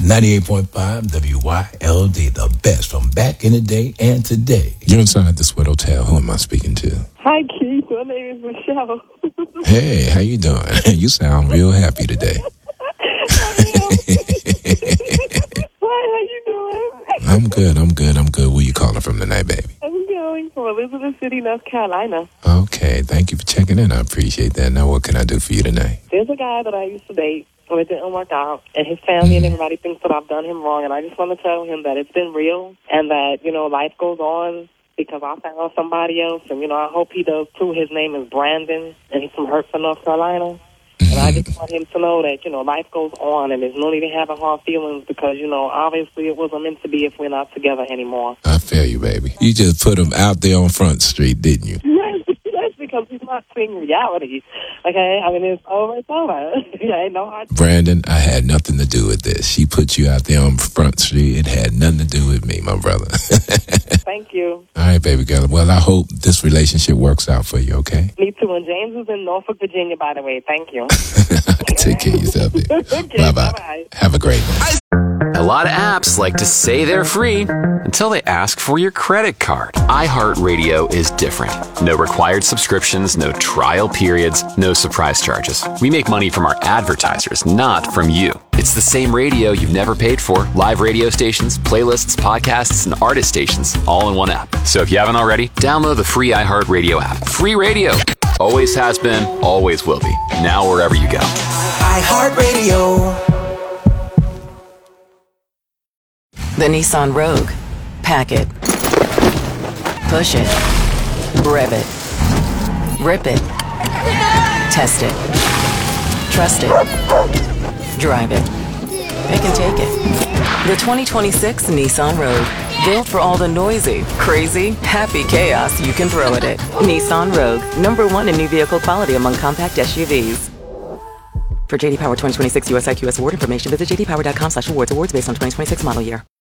98.5 WYLD, the best from back in the day and today. You're inside the Sweat Hotel. Who am I speaking to? Hi, Keith. My name is Michelle. Hey, how you doing? You sound real happy today. Hi, how you doing? I'm good. Where you calling from tonight, baby? I'm calling from Elizabeth City, North Carolina. Okay, thank you for checking in. I appreciate that. Now, what can I do for you tonight? There's a guy that I used to date, and it didn't work out, and his family and everybody thinks that I've done him wrong, and I just want to tell him that it's been real, and that, life goes on because I found somebody else, and, I hope he does too. His name is Brandon, and he's from Hertford, North Carolina. And I just want him to know that, life goes on and there's no need to have hard feelings because, obviously it wasn't meant to be if we're not together anymore. I feel you, baby. You just put him out there on Front Street, didn't you? Yes, because he's not seeing reality. Okay? I mean, it's over. Yeah, no hard. Brandon, I had nothing to do with this. She put you out there on Front Street. It had nothing to do with me, my brother. Thank you. All right, baby girl. Well, I hope this relationship works out for you, okay? Me too. And James is in Norfolk, Virginia, by the way. Thank you. Take care of yourself, baby. Okay, bye-bye. bye-bye. Have a great one. A lot of apps like to say they're free until they ask for your credit card. iHeartRadio is different. No required subscriptions, no trial periods, no surprise charges. We make money from our advertisers, not from you. It's the same radio you've never paid for. Live radio stations, playlists, podcasts, and artist stations all in one app. So if you haven't already, download the free iHeartRadio app. Free radio. Always has been, always will be. Now wherever you go. iHeartRadio. The Nissan Rogue. Pack it. Push it. Rev it. Rip it. Test it. Trust it. Drive it. Pick and take it. The 2026 Nissan Rogue. Built for all the noisy, crazy, happy chaos you can throw at it. Nissan Rogue. #1 in new vehicle quality among compact SUVs. For JD Power 2026 US IQS award information, visit jdpower.com/awards. Awards based on 2026 model year.